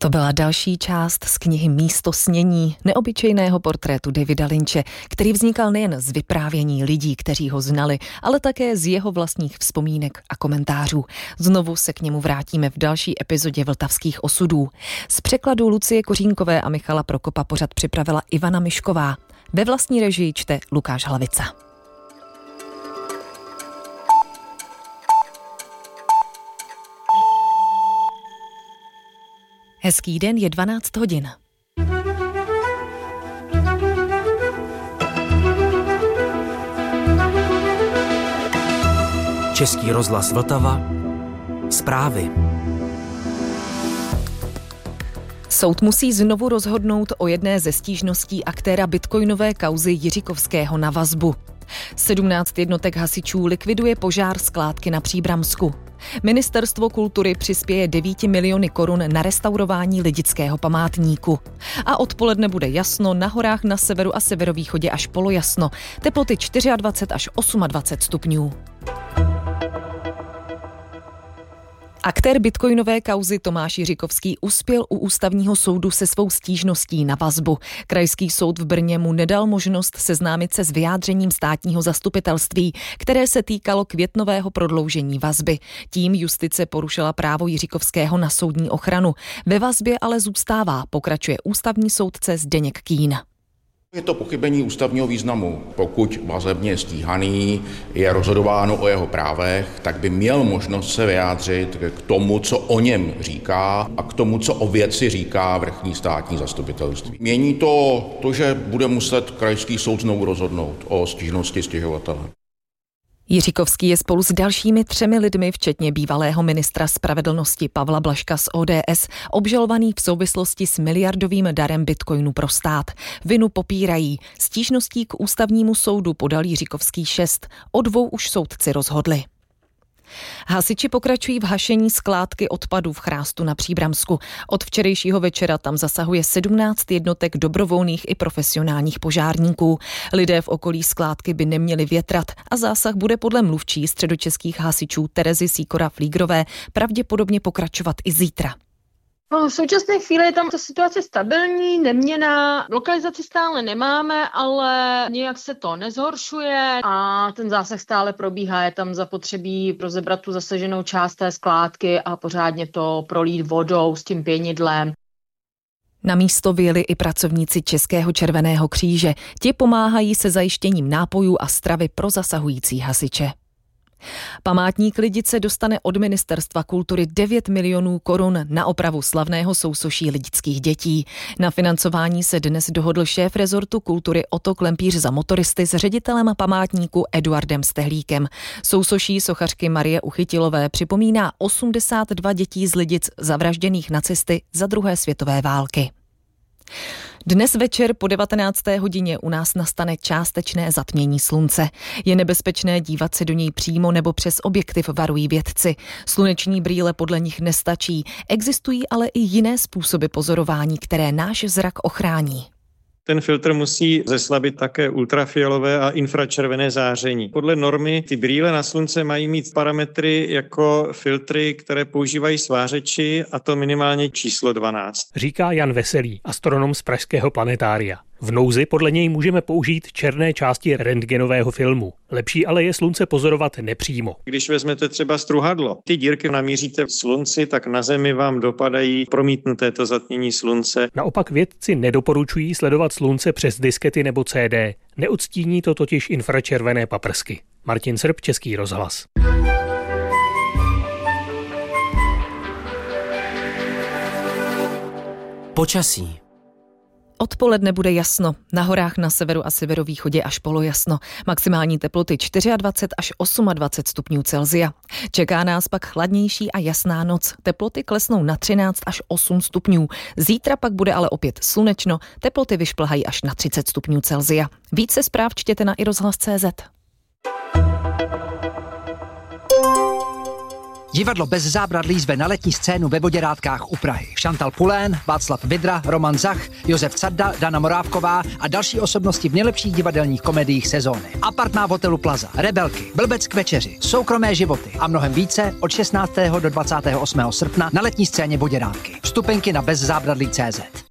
To byla další část z knihy Místo snění, neobyčejného portrétu Davida Lynche, který vznikal nejen z vyprávění lidí, kteří ho znali, ale také z jeho vlastních vzpomínek a komentářů. Znovu se k němu vrátíme v další epizodě Vltavských osudů. Z překladu Lucie Kořínkové a Michala Prokopa pořad připravila Ivana Mišková. Ve vlastní režii čte Lukáš Hlavica. Hezký den, je 12 hodin. Český rozhlas Vltava. Zprávy. Soud musí znovu rozhodnout o jedné ze stížností aktéra bitcoinové kauzy Jiříkovského na vazbu. 17 jednotek hasičů likviduje požár skládky na Příbramsku. Ministerstvo kultury přispěje 9 miliony korun na restaurování lidického památníku. A odpoledne bude jasno, na horách na severu a severovýchodě až polojasno. Teploty 24 až 28 stupňů. Aktér bitcoinové kauzy Tomáš Jiříkovský uspěl u ústavního soudu se svou stížností na vazbu. Krajský soud v Brně mu nedal možnost seznámit se s vyjádřením státního zastupitelství, které se týkalo květnového prodloužení vazby. Tím justice porušila právo Jiříkovského na soudní ochranu. Ve vazbě ale zůstává, pokračuje ústavní soudce Zdeněk Kín. Je to pochybení ústavního významu. Pokud vazebně stíhaný je rozhodováno o jeho právech, tak by měl možnost se vyjádřit k tomu, co o něm říká a k tomu, co o věci říká vrchní státní zastupitelství. Mění to, že bude muset krajský soud znovu rozhodnout o stížnosti stěžovatele. Jiříkovský je spolu s dalšími 3 lidmi, včetně bývalého ministra spravedlnosti Pavla Blažka z ODS, obžalovaný v souvislosti s miliardovým darem bitcoinu pro stát. Vinu popírají. Stížností k ústavnímu soudu podal Jiříkovský 6. O 2 už soudci rozhodli. Hasiči pokračují v hašení skládky odpadů v Chrástu na Příbramsku. Od včerejšího večera tam zasahuje 17 jednotek dobrovolných i profesionálních požárníků. Lidé v okolí skládky by neměli větrat a zásah bude podle mluvčí středočeských hasičů Terezy Sýkora-Flígrové pravděpodobně pokračovat i zítra. V současné chvíli je tam ta situace stabilní, neměnná, lokalizaci stále nemáme, ale nějak se to nezhoršuje a ten zásah stále probíhá. Je tam zapotřebí rozebrat tu zasaženou část té skládky a pořádně to prolít vodou s tím pěnidlem. Na místo vyjeli i pracovníci Českého červeného kříže. Ti pomáhají se zajištěním nápojů a stravy pro zasahující hasiče. Památník Lidice dostane od Ministerstva kultury 9 milionů korun na opravu slavného sousoší lidických dětí. Na financování se dnes dohodl šéf rezortu kultury Otto Klempíř za motoristy s ředitelem památníku Eduardem Stehlíkem. Sousoší sochařky Marie Uchytilové připomíná 82 dětí z Lidic zavražděných nacisty za 2. světové války. Dnes večer po 19. hodině u nás nastane částečné zatmění slunce. Je nebezpečné dívat se do něj přímo nebo přes objektiv, varují vědci. Sluneční brýle podle nich nestačí. Existují ale i jiné způsoby pozorování, které náš zrak ochrání. Ten filtr musí zeslabit také ultrafialové a infračervené záření. Podle normy ty brýle na slunce mají mít parametry jako filtry, které používají svářeči, a to minimálně číslo 12. Říká Jan Veselý, astronom z pražského planetária. V nouzi podle něj můžeme použít černé části rentgenového filmu. Lepší ale je slunce pozorovat nepřímo. Když vezmete třeba struhadlo, ty dírky namíříte v slunci, tak na Zemi vám dopadají promítnuté to zatmění slunce. Naopak vědci nedoporučují sledovat slunce přes diskety nebo CD. Neodstíní to totiž infračervené paprsky. Martin Srb, Český rozhlas. Počasí. Odpoledne bude jasno, na horách na severu a severovýchodě až polojasno. Maximální teploty 24 až 28 stupňů Celsia. Čeká nás pak chladnější a jasná noc. Teploty klesnou na 13 až 8 stupňů. Zítra pak bude ale opět slunečno, teploty vyšplhají až na 30 stupňů Celsia. Více zpráv čtěte na iRozhlas.cz. Divadlo Bez zábradlí zve na letní scénu ve Voděrádkách u Prahy. Šantal Pulén, Václav Vidra, Roman Zach, Josef Cadda, Dana Morávková a další osobnosti v nejlepších divadelních komediích sezóny. Apartmá v hotelu Plaza, Rebelky, Blbec k večeři, Soukromé životy a mnohem více od 16. do 28. srpna na letní scéně Voděrádky. Vstupenky na bezzábradlí.cz.